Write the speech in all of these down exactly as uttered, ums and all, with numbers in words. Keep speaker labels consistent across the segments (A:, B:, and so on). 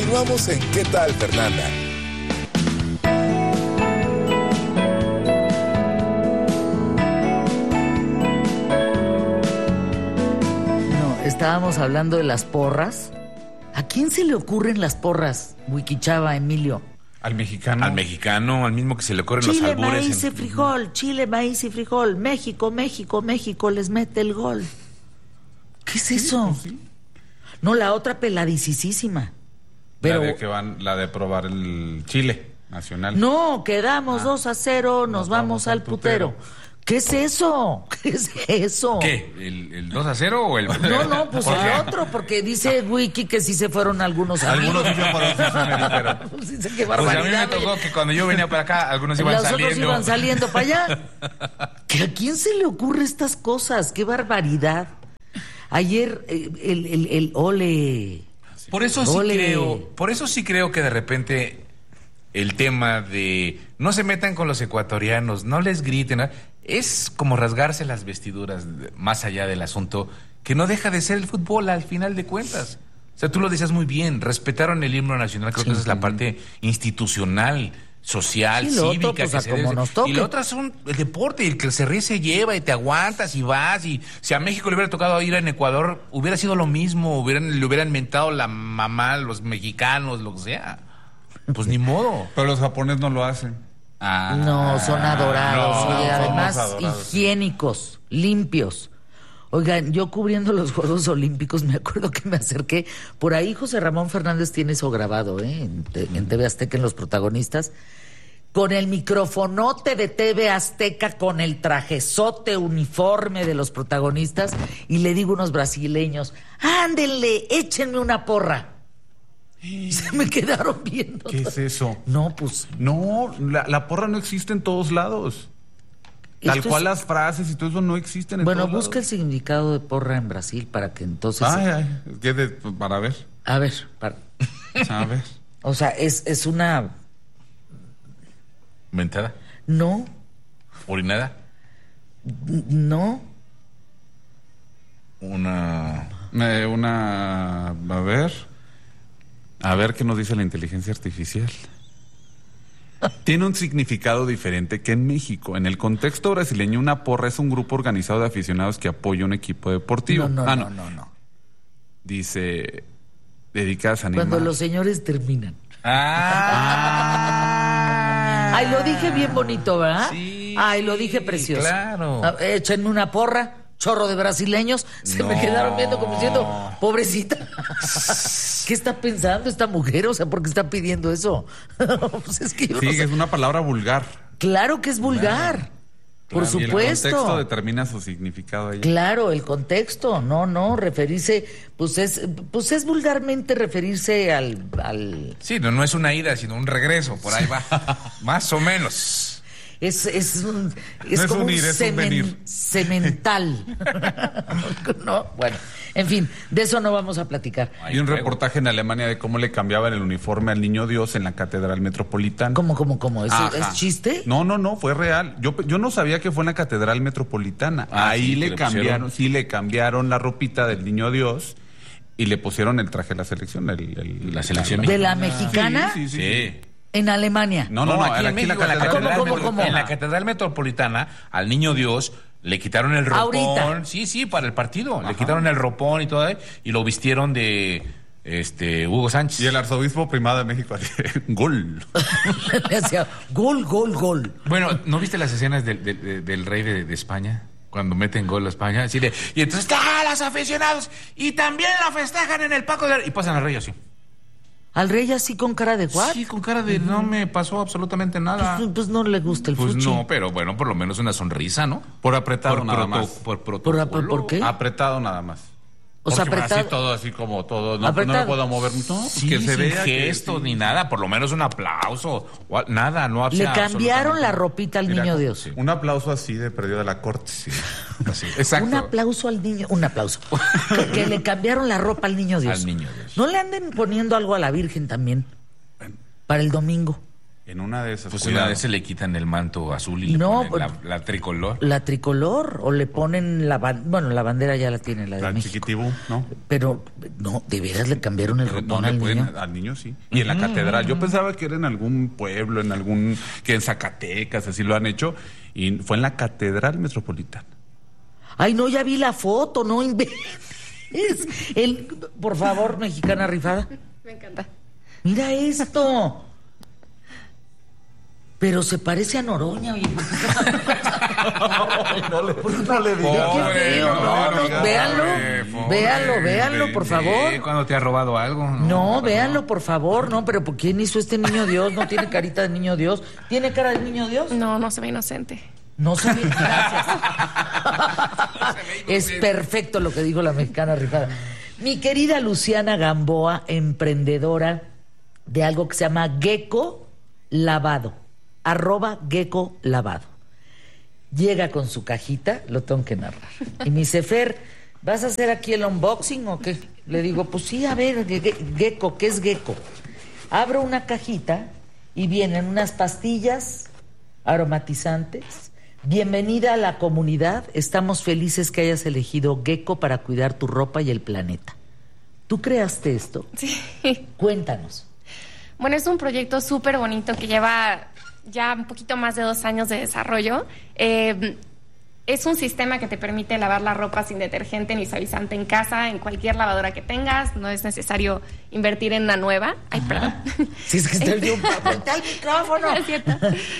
A: Continuamos en ¿Qué tal, Fernanda?
B: No, estábamos hablando de las porras. ¿A quién se le ocurren las porras, Wikichava, Emilio?
C: Al mexicano.
D: Al mexicano, al mismo que se le ocurren
B: Chile,
D: los albures.
B: maíz
D: en...
B: y frijol, Chile, maíz y frijol. México, México, México les mete el gol. ¿Qué es eso?
C: Sí, sí.
B: No, la otra peladicísima. Pero
C: La de que van, la de probar el Chile nacional.
B: no, quedamos
C: Ah.
B: dos a cero, nos,
C: Nos
B: vamos,
C: vamos
B: al
C: al
B: putero.
C: putero.
B: ¿Qué es eso? ¿Qué es eso?
D: ¿Qué? ¿El, el dos a cero o el...?
B: No, no, pues
D: ¿Por
B: el
D: qué?
B: otro, porque dice Wiki que sí se fueron algunos amigos.
C: Algunos sí se fueron, sí se me dijeron.
B: Pues dice que
D: Pues a mí me
B: barbaridad.
D: tocó que cuando yo venía para acá, algunos iban
B: Los
D: saliendo.
B: otros iban saliendo para allá. ¿Que ¿A quién se le ocurre estas cosas? ¡Qué barbaridad! Ayer eh, el, el, el ole...
D: Por eso sí
B: Ole.
D: creo, por eso sí creo que de repente el tema de no se metan con los ecuatorianos, no les griten, ¿no? Es como rasgarse las vestiduras más allá del asunto, que no deja de ser el fútbol al final de cuentas. O sea, tú lo decías muy bien, respetaron el himno nacional, creo
B: Sí.
D: que esa es la parte institucional, social,
B: Sí, lo otro,
D: cívica.
B: pues,
D: que
B: a
D: se
B: como
D: debe-
B: nos toque.
D: Y la otra son el deporte, el que se ríe se lleva y te aguantas y vas. Y si a México le hubiera tocado ir en Ecuador, hubiera sido lo mismo, hubieran, le hubieran mentado la mamá, los mexicanos, lo que sea. Pues ni modo.
C: Pero los japoneses no lo hacen.
D: Ah,
B: No, son adorados.
C: no,
B: Oye,
C: somos
B: además,
C: adorados.
B: higiénicos, limpios. Oigan, yo cubriendo los Juegos Olímpicos me acuerdo que me acerqué. Por ahí José Ramón Fernández tiene eso grabado, ¿eh? En, te- en T V Azteca, en Los Protagonistas. Con el microfonote de T V Azteca, con el trajezote uniforme de los protagonistas. Y le digo a unos brasileños, ándenle, échenme una porra. Y se me quedaron viendo.
C: ¿Qué es eso?
B: No, pues...
C: No, la, la porra no existe en todos lados. Tal
B: esto
C: cual
B: es-
C: las frases y todo eso no existen en
B: Bueno,
C: todos
B: busca el
C: lados.
B: significado de porra en Brasil para que entonces...
C: Ay, ay, es que de- para ver.
B: A ver, para-
C: A ver.
B: o sea, es, es una...
D: mentada,
B: No,
D: orinada,
B: n- no.
D: una...
C: Eh, una. A ver. A ver qué nos dice la inteligencia artificial. Tiene un significado diferente que en México. En el contexto brasileño, una porra es un grupo organizado de aficionados que apoya un equipo deportivo.
B: No, no,
C: Ah,
B: no, no, no.
C: Dice. Dedicadas a animar.
B: Cuando los señores terminan.
D: Ah.
B: Ay, lo dije bien bonito, ¿verdad?
D: Sí,
B: Ay, lo dije precioso.
D: claro.
B: Ah, échenme una porra, chorro de brasileños. Se me
D: No.
B: quedaron viendo como diciendo, pobrecita. ¿Qué está pensando esta mujer? O sea, ¿por qué está pidiendo eso? Pues es que yo
C: Sí,
B: no
C: que
B: sé.
C: es una palabra vulgar.
B: Claro que es vulgar. Por
C: Claro, y el
B: supuesto.
C: contexto determina su significado ahí.
B: Claro, el contexto, no, no, referirse, pues es, pues es vulgarmente referirse al, al
D: Sí, no, no es una ida, sino un regreso, por ahí va. Más o menos.
B: es, es un, es
C: No es
B: como
C: un
B: un,
C: ir, es un
B: semen-
C: venir.
B: semental. No, bueno, en fin, de eso no vamos a platicar.
C: Hay un reportaje en Alemania de cómo le cambiaban el uniforme al niño Dios en la Catedral Metropolitana.
B: ¿Cómo, cómo, cómo? ¿Es,
C: Ajá.
B: ¿es chiste?
C: No, no, no, fue real. Yo, yo no sabía que fue en la Catedral Metropolitana.
D: Ah,
C: Ahí
D: sí,
C: le
D: le
C: cambiaron,
D: pusieron.
C: sí, le cambiaron la ropita del niño Dios y le pusieron el traje de la selección. El, el-
D: La selección
B: ¿De la
D: mexicana.
B: mexicana?
C: Sí, sí, sí.
D: Sí.
B: En Alemania.
C: No, no, no,
D: aquí
C: era
D: en
C: aquí
D: México, en la
C: Catedral.
D: catedral,
B: ¿Cómo, cómo,
D: metro-
B: cómo?
D: en la catedral metropolitana, al niño Dios le quitaron el ropón.
B: Ahorita.
D: Sí, sí, para el partido. Le quitaron el ropón y todo, ¿eh? Y lo vistieron de este Hugo Sánchez.
C: Y el arzobispo primado de México, así, gol.
B: Le hacía gol, gol, gol.
D: Bueno, ¿no viste las escenas del, del- del- del rey de, de España? Cuando meten gol a España. Así de, y entonces, ¡ah, los aficionados! Y también la festejan en el Paco de... Y pasan al rey así.
B: Al rey así con cara de what?
D: Sí, con cara de no me pasó absolutamente nada.
B: Pues, pues no le gusta el
D: Pues
B: fuchi.
D: no, pero bueno, por lo menos una sonrisa, ¿no?
C: Por apretado
D: Por,
C: nada
D: proto-
C: más.
D: por
B: ¿Por,
D: protocolo.
B: ¿Por qué?
C: Apretado nada más.
B: O sea,
C: Porque
B: apretado.
C: así todo, así como todo. No,
B: Apretado.
C: no me puedo mover. No, pues
D: Sí,
C: que se
D: sin
C: vea que
D: gestos
C: sí.
D: ni nada, por lo menos un aplauso. o a- nada, no
B: Le
D: hacía
B: cambiaron la
D: absolutamente-
B: ropita al
C: Mira,
B: niño Dios.
C: sí. Un aplauso así de perdido de la corte. Sí.
D: Así, exacto.
B: Un aplauso al niño, un aplauso. que, que le cambiaron la ropa al niño Dios.
D: Al niño Dios.
B: No le anden poniendo algo a la Virgen también. Para el domingo.
C: En una de esas.
D: Pues
C: cuidado.
D: una vez se le quitan el manto azul y le
B: No,
D: ponen
B: pues-
D: la, la tricolor.
B: La tricolor, o le ponen la ban- bueno, la bandera ya la tiene, la de
C: Tan
B: México.
C: chiquitibú, ¿no?
B: Pero, no, de veras le cambiaron el
C: No
B: ropón
C: le
B: al
C: pueden,
B: niño.
C: al niño sí. Y en la catedral. Yo pensaba que era en algún pueblo, en algún. Que en Zacatecas, así lo han hecho. Y fue en la Catedral Metropolitana.
B: Ay, no, ya vi la foto, no inventes. El, por favor, mexicana rifada.
E: Me encanta.
B: Mira esto. Pero se parece a Noroña, oye.
C: no le, no le
B: Qué feo, no, no,
D: digas,
B: véanlo,
D: pobre, pobre.
B: véanlo, véanlo, por
D: Sí,
B: favor.
D: cuando te ha robado algo.
B: No, véanlo, por favor, no, pero ¿por quién hizo este niño Dios? No tiene carita de niño Dios. ¿Tiene cara de niño Dios?
E: No, no se ve inocente.
B: No se ve, gracias. Es perfecto lo que dijo la mexicana rifada. Mi querida Luciana Gamboa, emprendedora de algo que se llama Gecko Lavado, arroba Gecko Lavado. Llega con su cajita, lo tengo que narrar. Y me dice, Fer, ¿vas a hacer aquí el unboxing o qué? Le digo, pues sí, a ver, Gecko, ¿qué es Gecko? Abro una cajita y vienen unas pastillas aromatizantes. Bienvenida a la comunidad. Estamos felices que hayas elegido Gecko para cuidar tu ropa y el planeta. ¿Tú creaste esto?
E: Sí.
B: Cuéntanos.
E: Bueno, es un proyecto súper bonito que lleva ya un poquito más de dos años de desarrollo. Eh, es un sistema que te permite lavar la ropa sin detergente ni suavizante en casa, en cualquier lavadora que tengas. No es necesario invertir en una nueva. Ay, perdón.
B: Si es que estoy yo, ¡ponte el micrófono!
E: Es cierto.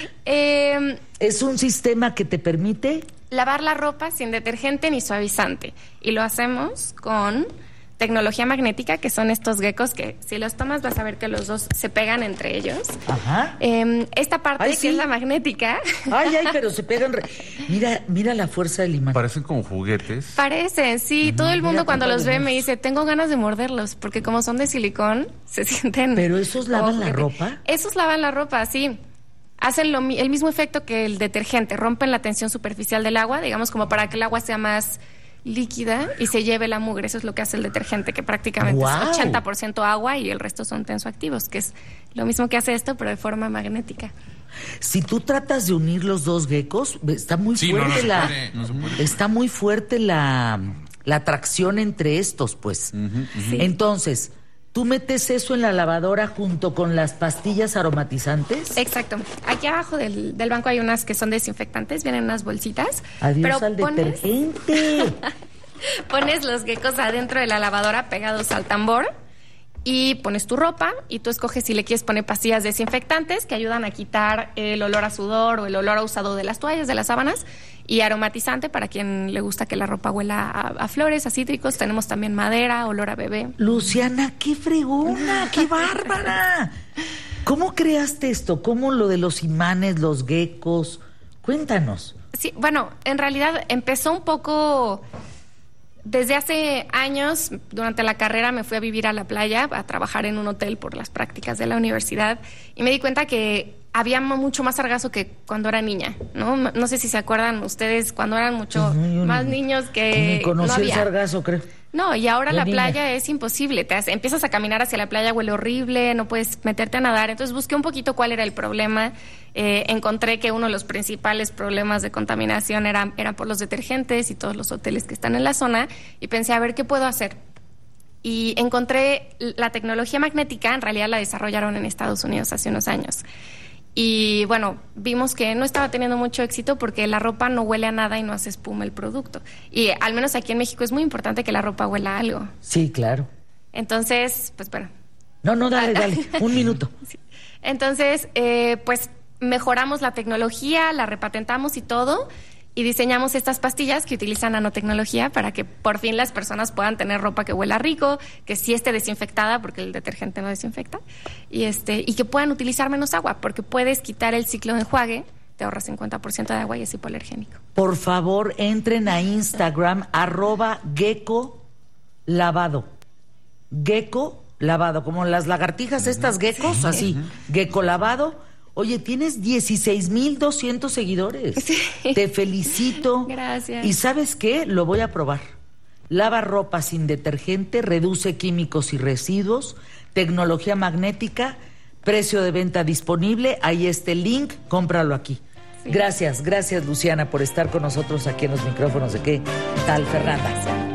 E: Eh,
B: Es un sistema que te permite...
E: lavar la ropa sin detergente ni suavizante. Y lo hacemos con tecnología magnética, que son estos geckos que si los tomas vas a ver que los dos se pegan entre ellos.
B: Ajá.
E: Eh, esta parte
B: Ay,
E: que
B: sí.
E: es la magnética,
B: Ay, ay, pero se pegan... re- Mira, mira la fuerza del imán.
C: Parecen como juguetes.
E: parecen, sí. Todo el
B: Mira
E: mundo cuando
B: cuánto
E: los ve
B: hermoso.
E: me dice, tengo ganas de morderlos, porque como son de silicón, se sienten...
B: ¿Pero esos lavan
E: como
B: la
E: juguete.
B: ropa?
E: Esos lavan la ropa, sí. Hacen lo mi- el mismo efecto que el detergente, rompen la tensión superficial del agua, digamos como para que el agua sea más líquida y se lleve la mugre. Eso es lo que hace el detergente, que prácticamente
B: ¡Guau!
E: es ochenta por ciento agua y el resto son tensoactivos, que es lo mismo que hace esto, pero de forma magnética.
B: Si tú tratas de unir los dos geckos, está muy
D: Sí, no,
B: fuerte
D: no se
B: la...
D: puede, no se puede.
B: Está muy fuerte la, la atracción entre estos, pues.
E: Sí.
B: Entonces, ¿tú metes eso en la lavadora junto con las pastillas aromatizantes?
E: Exacto. Aquí abajo del, del banco hay unas que son desinfectantes, vienen unas bolsitas.
B: Adiós
E: pero
B: al
E: pones,
B: detergente.
E: pones los geckos adentro de la lavadora pegados al tambor y pones tu ropa y tú escoges si le quieres poner pastillas desinfectantes que ayudan a quitar el olor a sudor o el olor a usado de las toallas, de las sábanas, y aromatizante para quien le gusta que la ropa huela a, a flores, a cítricos. Tenemos también madera, olor a bebé.
B: Luciana, qué fregona, qué bárbara. ¿Cómo creaste esto? ¿Cómo lo de los imanes, los geckos? Cuéntanos.
E: Sí, bueno, en realidad empezó un poco desde hace años. Durante la carrera me fui a vivir a la playa, a trabajar en un hotel por las prácticas de la universidad, y me di cuenta que había mucho más sargazo que cuando era niña, ¿no? No sé si se acuerdan ustedes cuando eran mucho
B: Pues no, yo
E: más
B: ni-
E: niños
B: Ni
E: que
B: conocí
E: no
B: el
E: había.
B: sargazo, creo.
E: No, y ahora
B: De
E: la
B: niña.
E: playa es imposible. Te hace- empiezas a caminar hacia la playa, huele horrible, no puedes meterte a nadar. Entonces busqué un poquito cuál era el problema. Eh, encontré que uno de los principales problemas de contaminación era, eran por los detergentes y todos los hoteles que están en la zona. Y pensé, a ver, ¿qué puedo hacer? Y encontré la tecnología magnética, en realidad la desarrollaron en Estados Unidos hace unos años. Y bueno, vimos que no estaba teniendo mucho éxito porque la ropa no huele a nada y no hace espuma el producto. Y al menos aquí en México es muy importante que la ropa huela a algo.
B: Sí, claro.
E: Entonces, pues bueno.
B: No, no, dale, dale. Un minuto.
E: Sí. Entonces, eh, pues mejoramos la tecnología, la repatentamos y todo, y diseñamos estas pastillas que utilizan nanotecnología para que por fin las personas puedan tener ropa que huela rico, que sí esté desinfectada porque el detergente no desinfecta, y este y que puedan utilizar menos agua porque puedes quitar el ciclo de enjuague, te ahorras cincuenta por ciento de agua y es hipoalergénico.
B: Por favor, entren a Instagram, arroba Gecko Lavado. Gecko Lavado, como las lagartijas estas geckos, así. Gecko Lavado. Oye, tienes dieciséis mil doscientos seguidores.
E: Sí.
B: Te felicito.
E: Gracias.
B: ¿Y sabes qué? Lo voy a probar. Lava ropa sin detergente, reduce químicos y residuos, tecnología magnética, precio de venta disponible, ahí está el link, cómpralo aquí.
E: Sí.
B: Gracias, gracias Luciana por estar con nosotros aquí en los micrófonos de ¿Qué tal, Fernanda?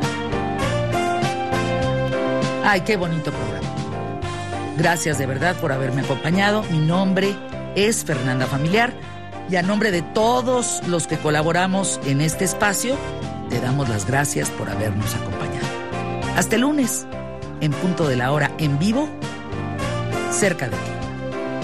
B: Ay, qué bonito programa. Gracias de verdad por haberme acompañado. Mi nombre es Fernanda Familiar y a nombre de todos los que colaboramos en este espacio, te damos las gracias por habernos acompañado. Hasta el lunes, en punto de la hora, en vivo, cerca de ti.